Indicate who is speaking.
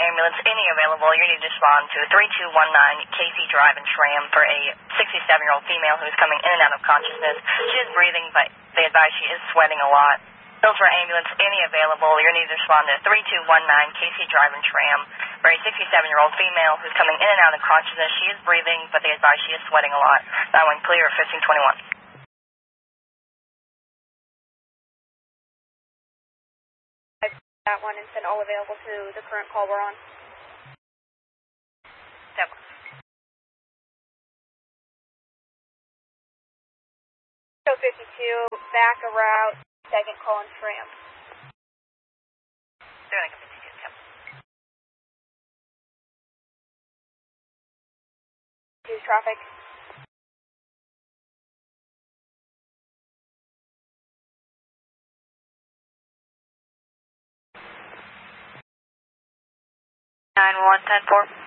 Speaker 1: ambulance, any available, you need to respond to 3219 Casey Drive and Tram for a 67-year-old female who is coming in and out of consciousness. She is breathing, but they advise she is sweating a lot. Hillsborough ambulance, any available, you need to respond to 3219 Casey Drive and Tram for a 67-year-old female who's coming in and out of consciousness. She is breathing, but they advise she is sweating a lot. That one clear at 1521.
Speaker 2: That one and send all available to the current call we're on.
Speaker 1: Yep.
Speaker 2: So 52, back a route, second call in Tram.
Speaker 1: Doing a 52, yep.
Speaker 2: Use traffic.
Speaker 1: Nine one 10-4.